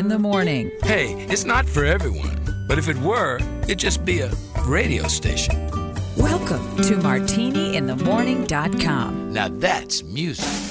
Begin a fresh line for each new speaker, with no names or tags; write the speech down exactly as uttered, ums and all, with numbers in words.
in the Morning.
Hey, it's not for everyone, but if it were, it'd just be a radio station.
Welcome to Martini In The Morning dot com.
Now that's music.